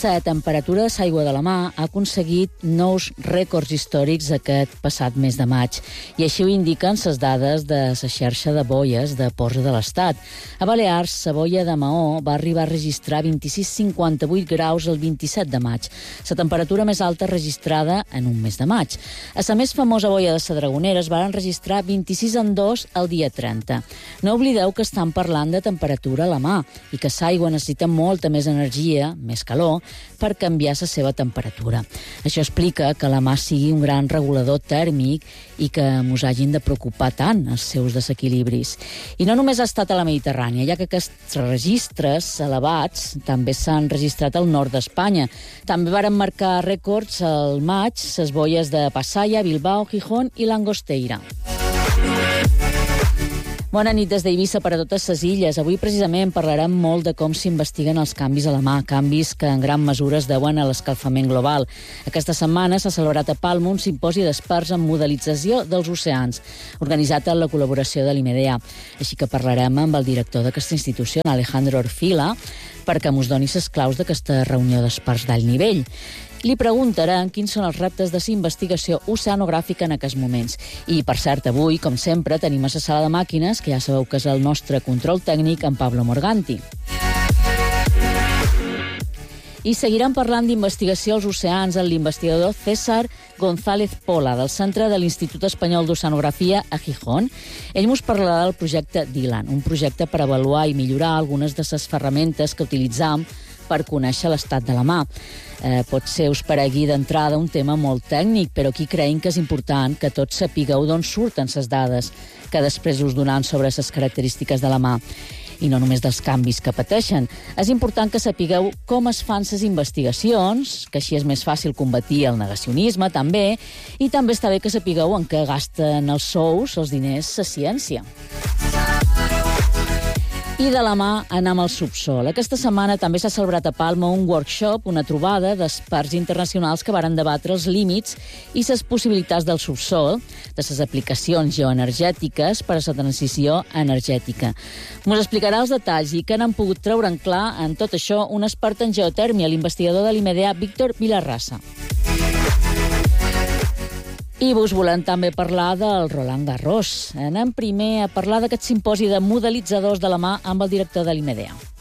la temperatura de l'aigua de la mar ha aconseguit nous rècords històrics aquest passat mes de maig, i així ho indiquen les dades de la xarxa de boies de ports de l'Estat. A Balears, la boia de Maó va arribar a registrar 26,58 graus el 27 de maig, la temperatura més alta registrada en un mes de maig. A la més famosa boia de la Dragonera es van registrar 26,2 el dia 30. No oblideu que estan parlant de temperatura a la mar i que l'aigua necessita molta més energia, més calor, per canviar la seva temperatura. Això explica que la mar sigui un gran regulador tèrmic i que ens hagin de preocupar tant els seus desequilibris. I no només ha estat a la Mediterrània, ja que aquests registres elevats també s'han registrat al nord d'Espanya. També varen marcar rècords al maig les boies de Pasaia, Bilbao, Gijón i l'Angosteira. Bona nit des d'Eivissa per a totes les illes. Avui precisament parlarem molt de com s'investiguen els canvis a la mar, canvis que en gran mesura es deuen a l'escalfament global. Aquesta setmana s'ha celebrat a Palma un simposi d'experts en modelització dels oceans, organitzat amb la col·laboració de l'IMEDEA. Així que parlarem amb el director d'aquesta institució, Alejandro Orfila, perquè ens doni les claus d'aquesta reunió d'experts d'alt nivell. Li preguntarem quins són els reptes de la investigació oceanogràfica en aquests moments. I, per cert, avui, com sempre, tenim a la sala de màquines, que ja sabeu que és el nostre control tècnic, en Pablo Morganti. I seguirem parlant d'investigació als oceans amb l'investigador César González Pola, del Centre de l'Institut Espanyol d'Oceanografia a Gijón. Ell ens parlarà del projecte DILAN, un projecte per avaluar i millorar algunes de les ferramentes que utilitzam per conèixer l'estat de la mar. Potser us paregui d'entrada un tema molt tècnic, però aquí creiem que és important que tots sapigueu d'on surten les dades que després us donaran sobre les característiques de la mar. I no només dels canvis que pateixen. És important que sapigueu com es fan les investigacions, que així és més fàcil combatir el negacionisme, també, i també està bé que sapigueu en què gasten els sous, els diners, la ciència. I de la mà anem al subsol. Aquesta setmana també s'ha celebrat a Palma un workshop, una trobada d'experts internacionals que varen debatre els límits i les possibilitats del subsol, de les aplicacions geoenergètiques per a la transició energètica. Ens explicarà els detalls i què n'han pogut treure en clar en tot això un expert en geotèrmia, l'investigador de l'IMEDEA, Víctor Vilarrasa. I vos volem també parlar del Roland Garros. Anem primer a parlar d'aquest simposi de modelitzadors de la mar amb el director de l'IMEDEA.